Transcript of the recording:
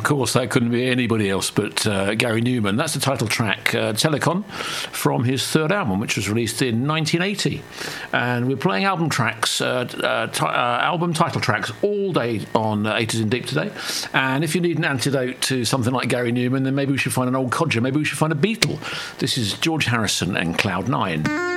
course, that couldn't be anybody else but Gary Newman. That's the title track, Telecon, from his third album, which was released in 1980. And we're playing album tracks, album title tracks, all day on 80s in Deep today. And if you need an antidote to something like Gary Newman, then maybe we should find an old codger, maybe we should find a Beatle. This is George Harrison and Cloud Nine.